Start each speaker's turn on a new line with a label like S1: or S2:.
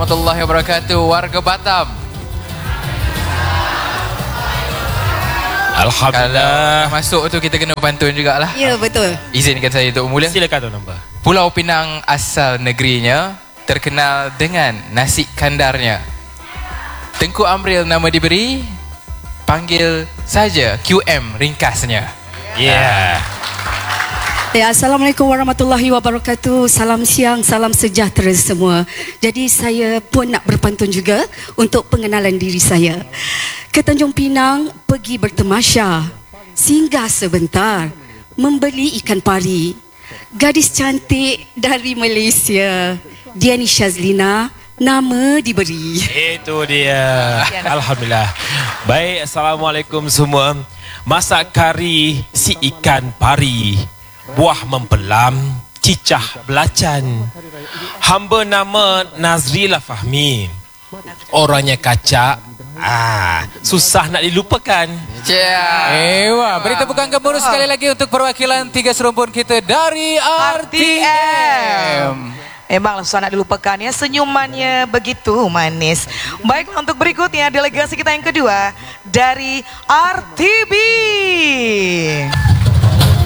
S1: warahmatullahi wabarakatuh. Warga Batam,
S2: Alhamdulillah.
S1: kalau masuk tu kita kena pantun jugalah.
S3: Ya, betul.
S1: Izinkan saya untuk mula.
S2: Silakan Tuan Namba.
S1: Pulau Pinang asal negerinya, terkenal dengan nasi kandarnya. Tengku Amril nama diberi, panggil saja QM ringkasnya.
S2: Yeah.
S3: Ya, Assalamualaikum warahmatullahi wabarakatuh. Salam siang, salam sejahtera semua. Jadi saya pun nak berpantun juga untuk pengenalan diri saya. Ke Tanjung Pinang pergi bertemasya, singgah sebentar, membeli ikan pari. Gadis cantik dari Malaysia, Diani Shazlina, nama diberi.
S2: Itu dia. Alhamdulillah. Baik, Assalamualaikum semua. Masak kari si ikan pari, buah mempelam, cicah belacan. Hamba nama Nazrila Fahmi. Orangnya kacak, susah nak dilupakan.
S4: Ewa, beri tepukan gemuruh sekali lagi untuk perwakilan 3 serumpun kita dari RTM.
S5: Memanglah susah nak dilupakan ya, senyumannya begitu manis. Baiklah, untuk berikutnya delegasi kita yang kedua dari RTB.